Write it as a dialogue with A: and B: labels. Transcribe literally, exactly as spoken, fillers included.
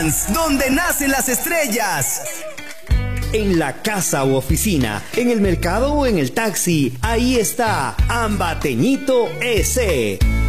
A: Vans, donde nacen las estrellas. En la casa u oficina, en el mercado o en el taxi, ahí está Ambateñito S.